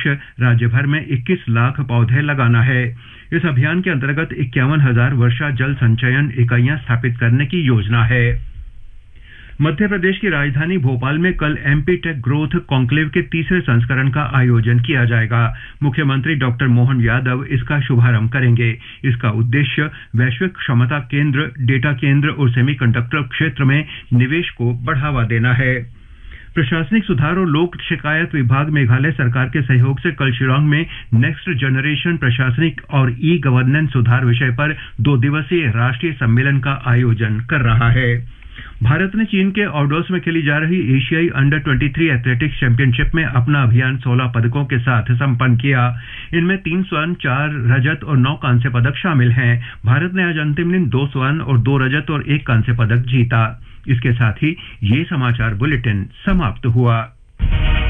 लक्ष्य राज्य भर में 21 लाख पौधे लगाना है। इस अभियान के अंतर्गत 51,000 वर्षा जल संचयन इकाइयां स्थापित करने की योजना है। मध्य प्रदेश की राजधानी भोपाल में कल एमपी टेक ग्रोथ कॉन्क्लेव के तीसरे संस्करण का आयोजन किया जाएगा। मुख्यमंत्री डॉक्टर मोहन यादव इसका शुभारंभ करेंगे। इसका उद्देश्य वैश्विक क्षमता केंद्र, डेटा केंद्र और सेमीकंडक्टर क्षेत्र में निवेश को बढ़ावा देना है। प्रशासनिक सुधार और लोक शिकायत विभाग मेघालय सरकार के सहयोग से कल शिलांग में नेक्स्ट जनरेशन प्रशासनिक और ई गवर्नेंस सुधार विषय पर 2 दिवसीय राष्ट्रीय सम्मेलन का आयोजन कर रहा है। भारत ने चीन के ऑर्डोस में खेली जा रही एशियाई अंडर 23 एथलेटिक्स चैंपियनशिप में अपना अभियान 16 पदकों के साथ संपन्न किया। इनमें 3 स्वर्ण, 4 रजत और 9 कांस्य पदक शामिल हैं। भारत ने आज अंतिम दिन 2 स्वर्ण और 2 रजत और 1 कांस्य पदक जीता। इसके साथ ही ये समाचार बुलेटिन समाप्त हुआ।